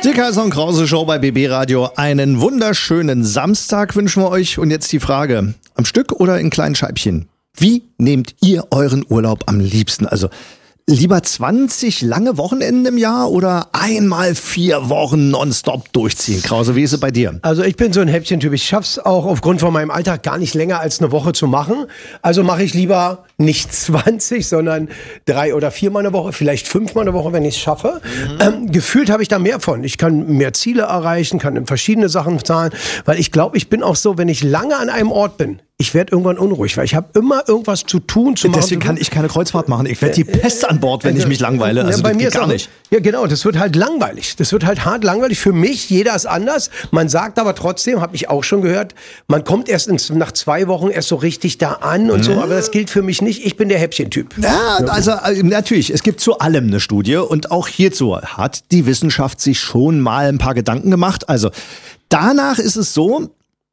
Die Kaiser und Krause Show bei BB Radio. Einen wunderschönen Samstag wünschen wir euch. Und jetzt die Frage, am Stück oder in kleinen Scheibchen? Wie nehmt ihr euren Urlaub am liebsten? Also lieber 20 lange Wochenenden im Jahr oder einmal 4 Wochen nonstop durchziehen? Krause, wie ist es bei dir? Also ich bin so ein Häppchentyp. Ich schaff's auch aufgrund von meinem Alltag gar nicht länger als eine Woche zu machen. Also mache ich lieber nicht 20, sondern 3 oder 4 Mal eine Woche, vielleicht 5 Mal eine Woche, wenn ich es schaffe. Gefühlt habe ich da mehr von. Ich kann mehr Ziele erreichen, kann verschiedene Sachen zahlen, weil ich glaube, ich bin auch so, wenn ich lange an einem Ort bin, ich werde irgendwann unruhig, weil ich habe immer irgendwas zu tun, zu machen. Deswegen kann ich keine Kreuzfahrt machen. Ich werde die Pest an Bord, wenn ich mich langweile. Also ja, bei mir gar nicht. Ja, genau. Das wird halt langweilig. Das wird halt hart langweilig für mich. Jeder ist anders. Man sagt aber trotzdem, habe ich auch schon gehört, man kommt erst nach 2 Wochen erst so richtig da an und so. Aber das gilt für mich nicht. Ich bin der Häppchentyp. Ja, also natürlich. Es gibt zu allem eine Studie und auch hierzu hat die Wissenschaft sich schon mal ein paar Gedanken gemacht. Also danach ist es so,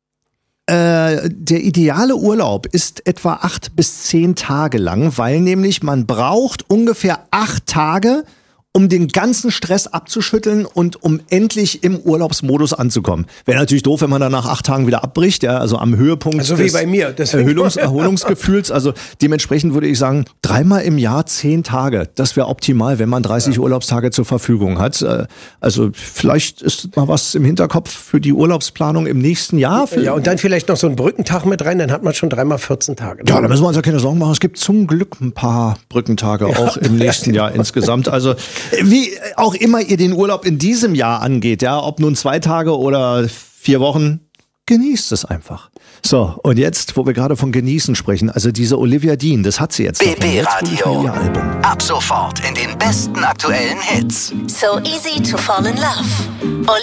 der ideale Urlaub ist etwa 8 bis 10 Tage lang, weil nämlich man braucht ungefähr 8 Tage, um den ganzen Stress abzuschütteln und um endlich im Urlaubsmodus anzukommen. Wäre natürlich doof, wenn man dann nach 8 Tagen wieder abbricht, ja, also am Höhepunkt also des wie bei mir. Erholungsgefühls. Also dementsprechend würde ich sagen, 3-mal im Jahr 10 Tage. Das wäre optimal, wenn man 30 Urlaubstage zur Verfügung hat. Also vielleicht ist mal was im Hinterkopf für die Urlaubsplanung im nächsten Jahr. Ja, und dann vielleicht noch so einen Brückentag mit rein, dann hat man schon 3-mal 14 Tage. Ja, da müssen wir uns ja keine Sorgen machen. Es gibt zum Glück ein paar Brückentage auch im nächsten Jahr insgesamt. Also wie auch immer ihr den Urlaub in diesem Jahr angeht, ja, ob nun 2 Tage oder 4 Wochen, genießt es einfach. So, und jetzt, wo wir gerade von genießen sprechen, also diese Olivia Dean, das hat sie jetzt. BB Radio. Ab sofort in den besten aktuellen Hits. So easy to fall in love.